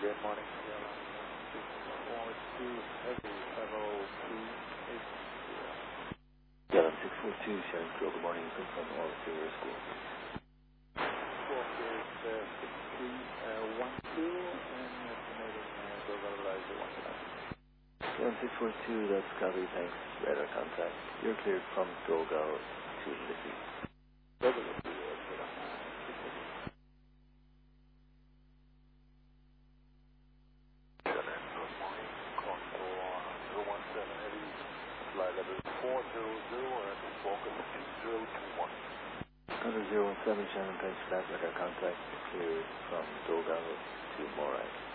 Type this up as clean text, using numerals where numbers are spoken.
Good morning, airline 642 heavy 70380. Yeah, 642, Sharon Crew. Good morning. Confirm all exterior school. Squawk is 6312 and estimating localizer 1 Yeah, 642, that's copy. Thanks. Radar contact. You're cleared from Dogal to Liffey. Regular Good morning. Call for 017 heavy flight level 400 and squawk is 2021. Under 017, Shannon, thanks for that. Radar contact. Cleared from Dogal to Moray.